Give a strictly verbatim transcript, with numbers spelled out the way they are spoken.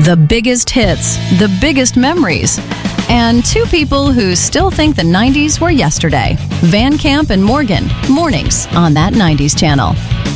The biggest hits, the biggest memories, and two people who still think the nineties were yesterday. Van Camp and Morgan, mornings on That nineties Channel.